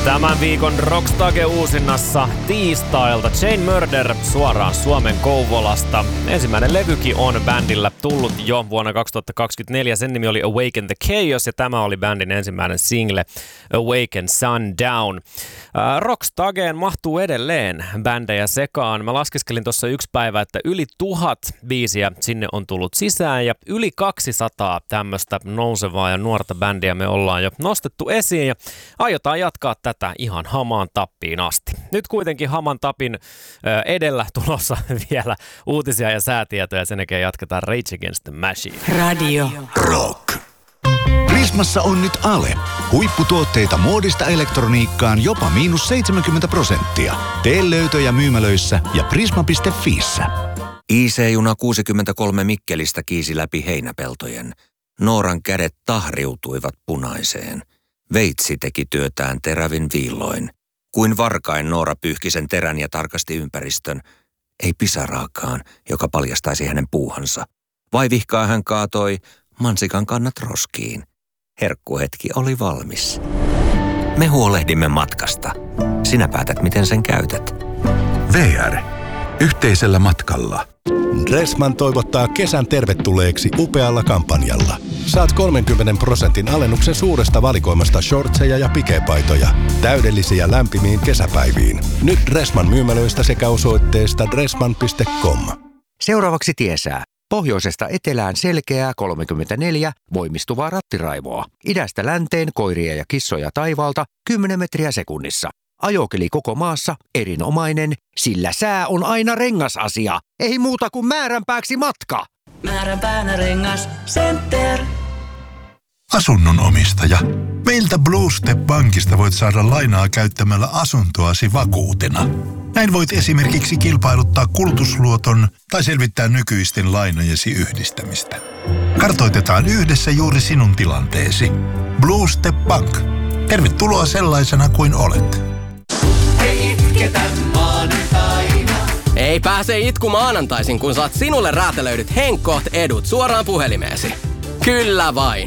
Tämän viikon Rockstage-uusinnassa tiistailta Chain Murder suoraan Suomen Kouvolasta. Ensimmäinen levykin on bändillä tullut jo vuonna 2024. Sen nimi oli Awaken the Chaos ja tämä oli bändin ensimmäinen single Awaken Sundown. Rockstageen mahtuu edelleen bändejä sekaan. Mä laskeskelin tuossa yksi päivä, että yli 1000 biisiä sinne on tullut sisään ja yli 200 tämmöistä nousevaa ja nuorta bändiä me ollaan jo nostettu esiin ja aiotaan jatkaa tätä ihan hamaan tappiin asti. Nyt kuitenkin haman tapin edellä tulossa vielä uutisia ja säätietoja. Sen jälkeen jatketaan Rage Against the Machine. Radio Rock. Prismassa on nyt ale. Huipputuotteita muodista elektroniikkaan jopa -70%. Tee löytöjä myymälöissä ja prisma.fiissä. IC-juna 63 Mikkelistä kiisi läpi heinäpeltojen. Nooran kädet tahriutuivat punaiseen. Veitsi teki työtään terävin viilloin. Kuin varkain Noora pyyhki sen terän ja tarkasti ympäristön. Ei pisaraakaan, joka paljastaisi hänen puuhansa. Vaivihkaa hän kaatoi mansikan kannat roskiin. Herkkuhetki oli valmis. Me huolehdimme matkasta. Sinä päätät, miten sen käytät. VR. Yhteisellä matkalla. Dressman toivottaa kesän tervetulleeksi upealla kampanjalla. Saat 30% alennuksen suuresta valikoimasta shortseja ja pikepaitoja. Täydellisiä lämpimiin kesäpäiviin. Nyt Dressman myymälöistä sekä osoitteesta dressman.com. Seuraavaksi tiesää. Pohjoisesta etelään selkeää 34 voimistuvaa rattiraivoa. Idästä länteen koiria ja kissoja taivaalta 10 metriä sekunnissa. Ajokeli koko maassa erinomainen, sillä sää on aina rengasasia. Ei muuta kuin määränpääksi matka. Määränpäänä Rengas Center. Asunnon omistaja. Meiltä Blue Step Bankista voit saada lainaa käyttämällä asuntoasi vakuutena. Näin voit esimerkiksi kilpailuttaa kulutusluoton tai selvittää nykyisten lainojesi yhdistämistä. Kartoitetaan yhdessä juuri sinun tilanteesi. Blue Step Bank. Tervetuloa sellaisena kuin olet. Ei itketä maanantaina. Ei pääse itku maanantaisin, kun saat sinulle räätälöidyt Henkkoht edut suoraan puhelimeesi. Kyllä vain.